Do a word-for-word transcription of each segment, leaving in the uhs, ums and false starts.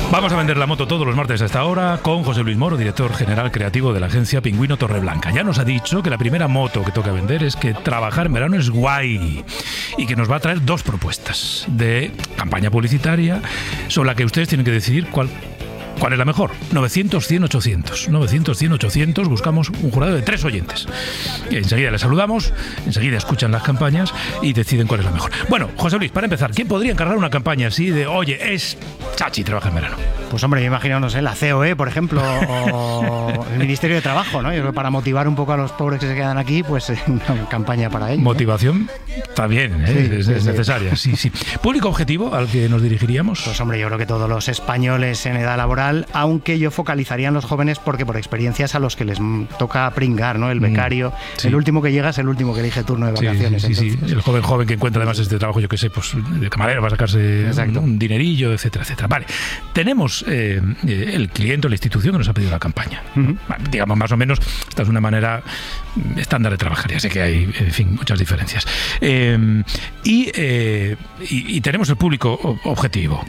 Vamos a vender la moto todos los martes a esta hora con José Luis Moro, director general creativo de la agencia Pingüino Torreblanca. Ya nos ha dicho que la primera moto que toca vender es que trabajar en verano es guay y que nos va a traer dos propuestas de campaña publicitaria sobre la que ustedes tienen que decidir cuál ¿Cuál es la mejor? novecientos, cien, ochocientos. novecientos, cien, ochocientos. Buscamos un jurado de tres oyentes. Enseguida les saludamos, enseguida escuchan las campañas y deciden cuál es la mejor. Bueno, José Luis, para empezar, ¿quién podría encargar una campaña así de, oye, es chachi, trabaja en verano? Pues hombre, yo imagino, no sé, la C O E, por ejemplo, o el Ministerio de Trabajo, ¿no? Yo creo que para motivar un poco a los pobres que se quedan aquí, pues una campaña para ellos. Motivación está bien, ¿eh? Sí, es, sí, es sí. necesaria, sí, sí. ¿Público objetivo al que nos dirigiríamos? Pues hombre, yo creo que todos los españoles en edad laboral, aunque yo focalizaría en los jóvenes porque por experiencia es a los que les toca pringar, ¿no? El becario, sí. El último que llega es el último que elige turno de vacaciones. Sí, sí, sí, entonces... sí. El joven joven que encuentra además este trabajo, yo qué sé, pues de camarero para sacarse un, un dinerillo, etcétera, etcétera. Vale, tenemos eh, el cliente o la institución que nos ha pedido la campaña. Uh-huh. Bueno, digamos, más o menos, esta es una manera estándar de trabajar, ya sé que hay, en fin, muchas diferencias. Eh, y, eh, y, y tenemos el público objetivo.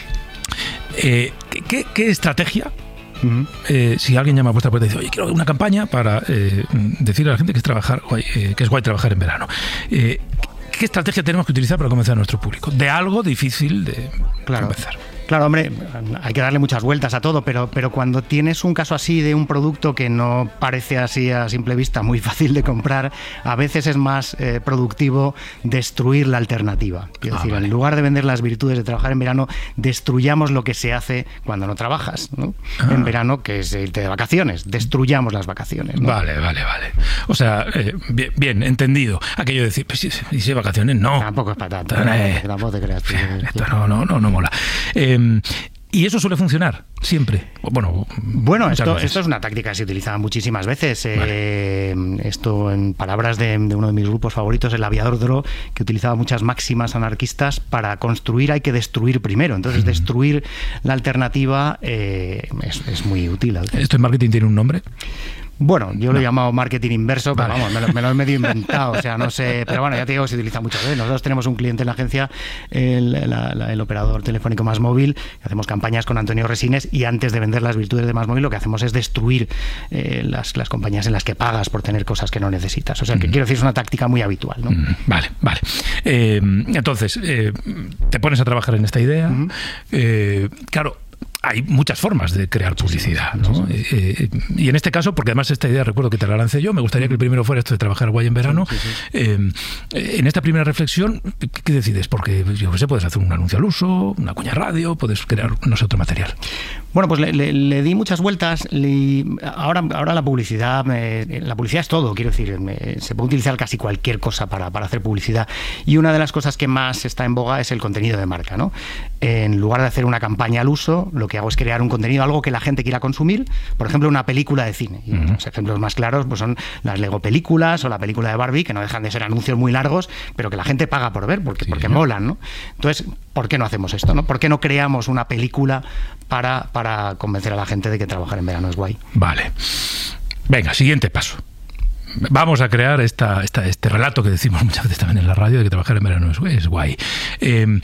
Eh, ¿qué, ¿Qué estrategia? Uh-huh. Eh, si alguien llama a vuestra puerta y dice, oye, quiero una campaña para eh, decirle a la gente que es trabajar, eh, que es guay trabajar en verano. Eh, ¿Qué estrategia tenemos que utilizar para convencer a nuestro público? De algo difícil de claro. convencer. Claro, hombre, hay que darle muchas vueltas a todo, pero, pero cuando tienes un caso así de un producto que no parece así a simple vista muy fácil de comprar, a veces es más eh, productivo destruir la alternativa. Quiero ah, decir, vale. En lugar de vender las virtudes de trabajar en verano, destruyamos lo que se hace cuando no trabajas, ¿no? Ah. En verano, que es irte de vacaciones, destruyamos las vacaciones, ¿no? Vale, vale, vale. O sea, eh, bien, bien, entendido. Aquello de decir, pues si, si hay vacaciones, no. Tampoco es para tanto. Eh, no, tampoco te creas. Tío, esto no, no, no, no mola. Eh, ¿Y eso suele funcionar? Siempre. Bueno, bueno esto, esto es una táctica que se utiliza muchísimas veces. Vale. Eh, esto, en palabras de, de uno de mis grupos favoritos, el aviador Dro, que utilizaba muchas máximas anarquistas: para construir hay que destruir primero. Entonces, uh-huh. destruir la alternativa eh, es, es muy útil. ¿Esto en marketing tiene un nombre? Bueno, yo no. lo he llamado marketing inverso, pero vale. vamos, me lo, me lo he medio inventado, o sea, no sé, pero bueno, ya te digo que se utiliza muchas veces. Nosotros tenemos un cliente en la agencia, el, la, la, el operador telefónico Más Móvil, que hacemos campañas con Antonio Resines, y antes de vender las virtudes de Más Móvil, lo que hacemos es destruir eh, las, las compañías en las que pagas por tener cosas que no necesitas. O sea, que mm. quiero decir, es una táctica muy habitual, ¿no? Mm, vale, vale. Eh, entonces, eh, te pones a trabajar en esta idea. Mm. Eh, claro, hay muchas formas de crear publicidad, ¿no? Sí, sí, sí. Eh, y en este caso, porque además esta idea recuerdo que te la lancé yo, me gustaría que el primero fuera esto de trabajar guay en verano. Sí, sí, sí. Eh, en esta primera reflexión, ¿qué decides? Porque yo sé, puedes hacer un anuncio al uso, una cuña radio, puedes crear, no sé, otro material. Bueno, pues le, le, le di muchas vueltas. Le, ahora, ahora la publicidad, eh, la publicidad es todo, quiero decir, eh, se puede utilizar casi cualquier cosa para, para hacer publicidad. Y una de las cosas que más está en boga es el contenido de marca, ¿no? En lugar de hacer una campaña al uso, lo que hago es crear un contenido, algo que la gente quiera consumir, por ejemplo, una película de cine. Y uh-huh. los ejemplos más claros pues son las Lego películas o la película de Barbie, que no dejan de ser anuncios muy largos, pero que la gente paga por ver, porque, sí, porque ¿no? molan, ¿no? Entonces, ¿por qué no hacemos esto, no? ¿Por qué no creamos una película para, para convencer a la gente de que trabajar en verano es guay? Vale. Venga, siguiente paso. Vamos a crear esta, esta, este relato que decimos muchas veces también en la radio de que trabajar en verano es, es guay. Eh,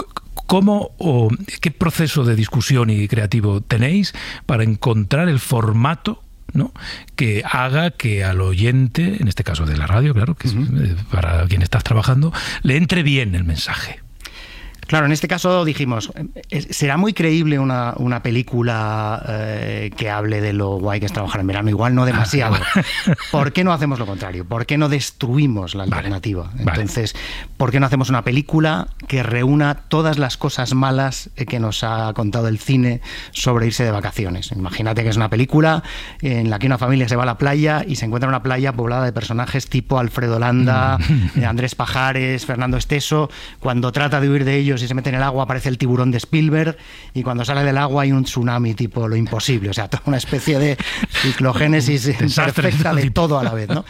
¿Cómo o qué proceso de discusión y creativo tenéis para encontrar el formato, ¿no?, que haga que al oyente, en este caso de la radio, claro, que uh-huh. es para quien estás trabajando, le entre bien el mensaje? Claro, en este caso dijimos, ¿será muy creíble una, una película eh, que hable de lo guay que es trabajar en verano? Igual no demasiado. Ah, ¿por qué no hacemos lo contrario? ¿Por qué no destruimos la alternativa? Vale, Entonces, vale. ¿por qué no hacemos una película que reúna todas las cosas malas que nos ha contado el cine sobre irse de vacaciones? Imagínate que es una película en la que una familia se va a la playa y se encuentra una playa poblada de personajes tipo Alfredo Landa, Andrés Pajares, Fernando Esteso. Cuando trata de huir de ellos y se mete en el agua, aparece el tiburón de Spielberg, y cuando sale del agua hay un tsunami tipo Lo Imposible, o sea, toda una especie de ciclogénesis perfecta de todo a la vez, ¿no?